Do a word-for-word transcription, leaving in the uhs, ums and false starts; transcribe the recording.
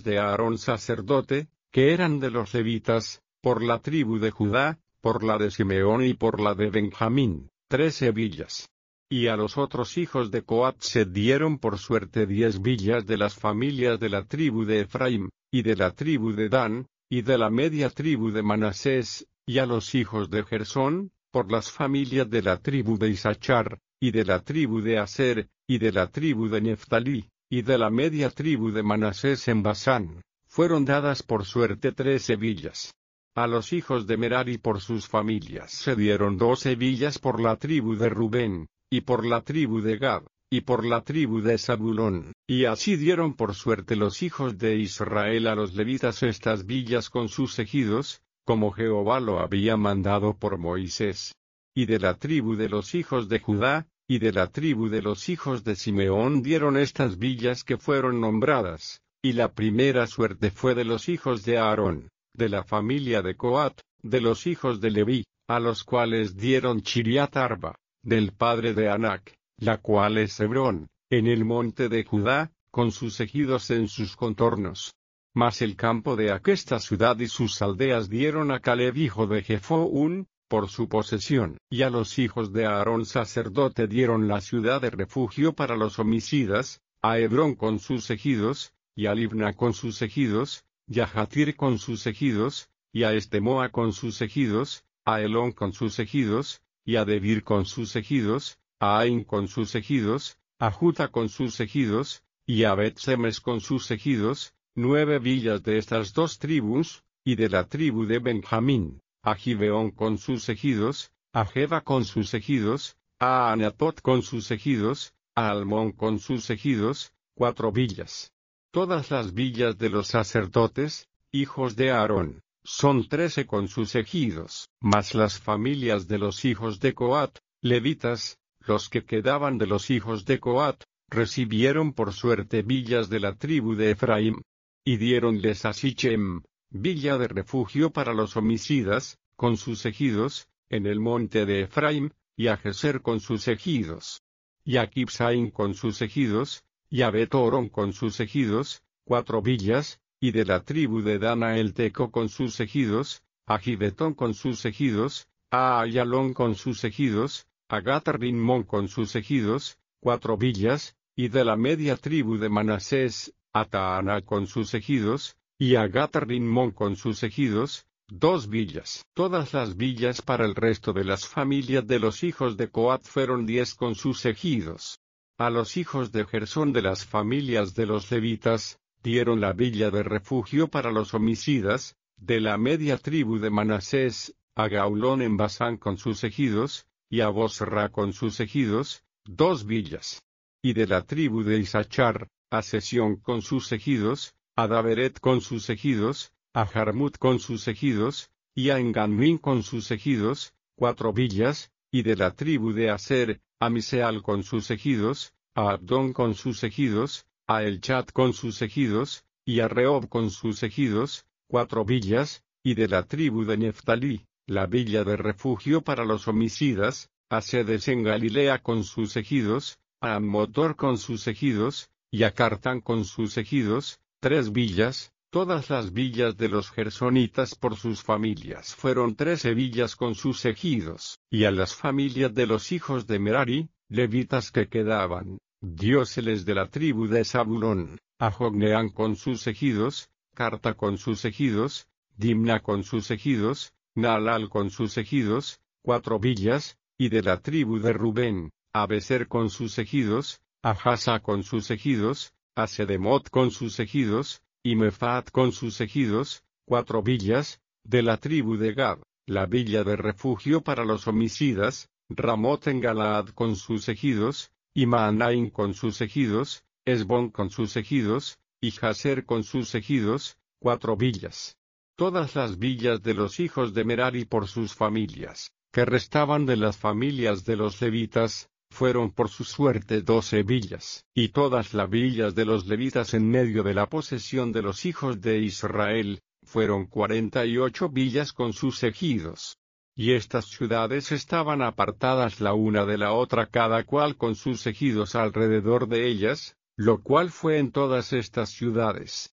de Aarón sacerdote, que eran de los levitas, por la tribu de Judá, por la de Simeón y por la de Benjamín, trece villas. Y a los otros hijos de Coat se dieron por suerte diez villas de las familias de la tribu de Efraín, y de la tribu de Dan, y de la media tribu de Manasés, y a los hijos de Gersón, por las familias de la tribu de Isachar, y de la tribu de Aser, y de la tribu de Neftalí, y de la media tribu de Manasés en Basán, fueron dadas por suerte trece villas. A los hijos de Merari por sus familias se dieron doce villas por la tribu de Rubén, y por la tribu de Gad, y por la tribu de Zabulón, y así dieron por suerte los hijos de Israel a los levitas estas villas con sus ejidos, como Jehová lo había mandado por Moisés. Y de la tribu de los hijos de Judá, y de la tribu de los hijos de Simeón dieron estas villas que fueron nombradas, y la primera suerte fue de los hijos de Aarón, de la familia de Coat, de los hijos de Leví, a los cuales dieron Chiriat Arba, del padre de Anac, la cual es Hebrón, en el monte de Judá, con sus ejidos en sus contornos. Mas el campo de aquesta ciudad y sus aldeas dieron a Caleb hijo de Jefoún, por su posesión, y a los hijos de Aarón sacerdote dieron la ciudad de refugio para los homicidas, a Hebrón con sus ejidos, y a Libna con sus ejidos, y a Jatir con sus ejidos, y a Estemoa con sus ejidos, a Elón con sus ejidos, y a Debir con sus ejidos, a Ain con sus ejidos, a Juta con sus ejidos, y a Bet-Semes con sus ejidos, nueve villas de estas dos tribus, y de la tribu de Benjamín, a Gibeón con sus ejidos, a Jeba con sus ejidos, a Anatot con sus ejidos, a Almón con sus ejidos, cuatro villas. Todas las villas de los sacerdotes, hijos de Aarón, son trece con sus ejidos, mas las familias de los hijos de Coat, levitas, los que quedaban de los hijos de Coat, recibieron por suerte villas de la tribu de Efraín, y diéronles a Sichem, villa de refugio para los homicidas, con sus ejidos, en el monte de Efraín, y a Geser con sus ejidos, y a Kibsaim con sus ejidos, y a Bet-Horon con sus ejidos, cuatro villas, y de la tribu de Dan a El Teco con sus ejidos, a Gibetón con sus ejidos, a Ayalón con sus ejidos, a Gat-Rimón con sus ejidos, cuatro villas, y de la media tribu de Manasés, a Taana con sus ejidos, y a Gat-Rimón con sus ejidos, dos villas. Todas las villas para el resto de las familias de los hijos de Coat fueron diez con sus ejidos. A los hijos de Gersón de las familias de los levitas, dieron la villa de refugio para los homicidas, de la media tribu de Manasés, a Gaulón en Basán con sus ejidos, y a Bosra con sus ejidos, dos villas. Y de la tribu de Isachar, a Sesión con sus ejidos, a Daveret con sus ejidos, a Jarmut con sus ejidos, y a Enganmín con sus ejidos, cuatro villas, y de la tribu de Aser, a Miseal con sus ejidos, a Abdón con sus ejidos, a Elchat con sus ejidos, y a Rehob con sus ejidos, cuatro villas, y de la tribu de Neftalí, la villa de refugio para los homicidas, a Sedes en Galilea con sus ejidos, a Ammotor con sus ejidos, y a Cartán con sus ejidos, tres villas. Todas las villas de los gersonitas por sus familias fueron trece villas con sus ejidos, y a las familias de los hijos de Merari, levitas que quedaban, dióseles de la tribu de Zabulón, a Jogneán con sus ejidos, Carta con sus ejidos, Dimna con sus ejidos, Naalal con sus ejidos, cuatro villas, y de la tribu de Rubén, a Beser con sus ejidos, a Jasa con sus ejidos, a Sedemot con sus ejidos, y Mefaat con sus ejidos, cuatro villas, de la tribu de Gad, la villa de refugio para los homicidas, Ramot en Galaad con sus ejidos, y Maanaim con sus ejidos, Esbón con sus ejidos, y Jaser con sus ejidos, cuatro villas. Todas las villas de los hijos de Merari por sus familias, que restaban de las familias de los levitas, fueron por su suerte doce villas, y todas las villas de los levitas en medio de la posesión de los hijos de Israel, fueron cuarenta y ocho villas con sus ejidos. Y estas ciudades estaban apartadas la una de la otra cada cual con sus ejidos alrededor de ellas, lo cual fue en todas estas ciudades.